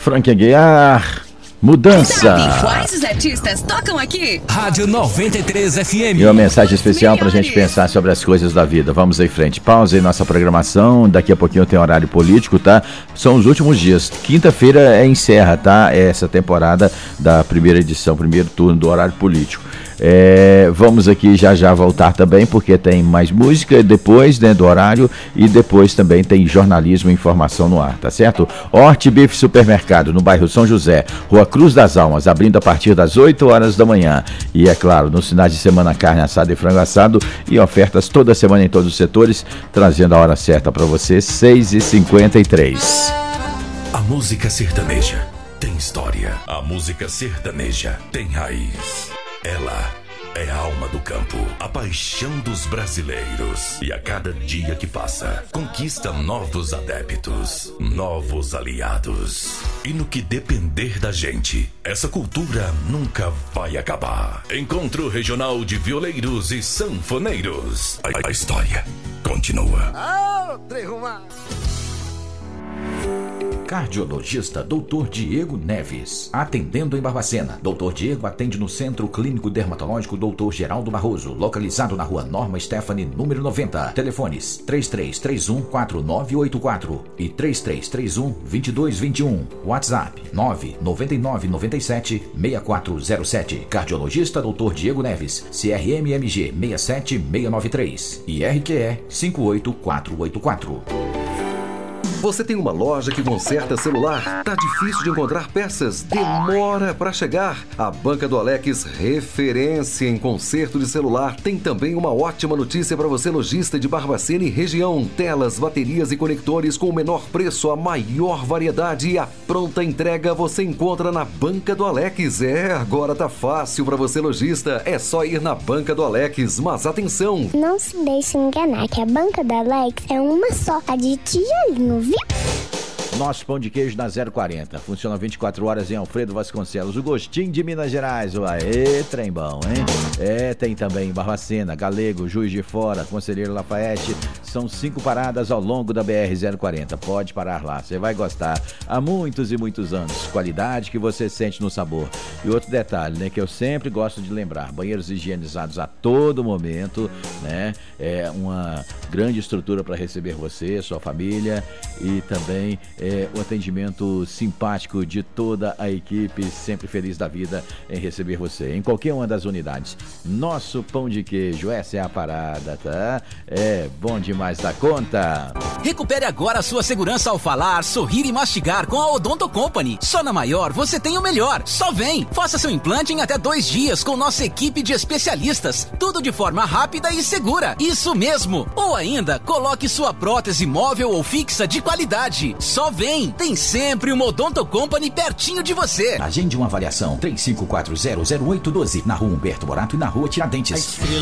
Frank Aguiar, Mudança. Sabe quais os artistas tocam aqui? Rádio 93 FM. E uma mensagem especial pra gente pensar sobre as coisas da vida. Vamos em frente. Pausa aí nossa programação. Daqui a pouquinho tem horário político, tá? São os últimos dias. Quinta-feira encerra, tá? Essa temporada da primeira edição, primeiro turno do horário político. Vamos aqui já voltar também, porque tem mais música depois, né, do horário, e depois também tem jornalismo e informação no ar, tá certo? Horti Bife Supermercado, no bairro São José, Rua Cruz das Almas, abrindo a partir das 8 horas da manhã. E é claro, nos finais de semana, carne assada e frango assado e ofertas toda semana em todos os setores, trazendo a hora certa para você, 6h53. A música sertaneja tem história. A música sertaneja tem raiz. Ela é a alma do campo, a paixão dos brasileiros. E a cada dia que passa, conquista novos adeptos, novos aliados. E no que depender da gente, essa cultura nunca vai acabar. Encontro Regional de Violeiros e Sanfoneiros. A história continua. Cardiologista Dr. Diego Neves, atendendo em Barbacena. Dr. Diego atende no Centro Clínico Dermatológico Dr. Geraldo Barroso, localizado na Rua Norma Stephanie, número 90. Telefones 3331-4984 e 3331-2221. WhatsApp 99997-6407. Cardiologista Dr. Diego Neves, CRMMG 67693 e RQE 58484. Você tem uma loja que conserta celular? Tá difícil de encontrar peças? Demora para chegar? A Banca do Alex, referência em conserto de celular, tem também uma ótima notícia para você, lojista de Barbacena e região. Telas, baterias e conectores com o menor preço, a maior variedade e a pronta entrega você encontra na Banca do Alex. Agora tá fácil para você, lojista. É só ir na Banca do Alex. Mas atenção! Não se deixe enganar que a Banca do Alex é uma só, a de tijolinho, viu? Nosso pão de queijo na 040. Funciona 24 horas em Alfredo Vasconcelos. O gostinho de Minas Gerais. Aê, trem bom, hein? Tem também Barbacena, Galego, Juiz de Fora, Conselheiro Lafayette. São 5 paradas ao longo da BR-040. Pode parar lá, você vai gostar. Há muitos e muitos anos. Qualidade que você sente no sabor. E outro detalhe, né, que eu sempre gosto de lembrar. Banheiros higienizados a todo momento, né? É uma grande estrutura para receber você, sua família, e também o atendimento simpático de toda a equipe, sempre feliz da vida em receber você em qualquer uma das unidades. Nosso pão de queijo, essa é a parada, tá? É bom demais da conta. Recupere agora a sua segurança ao falar, sorrir e mastigar com a Odonto Company. Só na Maior você tem o melhor. Só vem! Faça seu implante em até 2 dias com nossa equipe de especialistas. Tudo de forma rápida e segura. Isso mesmo! Ou ainda, coloque sua prótese móvel ou fixa de qualidade. Só vem! Tem sempre uma Odonto Company pertinho de você. Agende uma avaliação 35400812 na Rua Humberto Morato e na Rua Tiradentes.